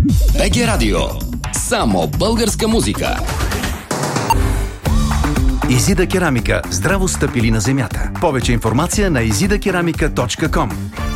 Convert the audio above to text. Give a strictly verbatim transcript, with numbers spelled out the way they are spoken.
БГ Радио. Само българска музика. Изида керамика. Здраво стъпили на земята. Повече информация на изида керамика точка ком.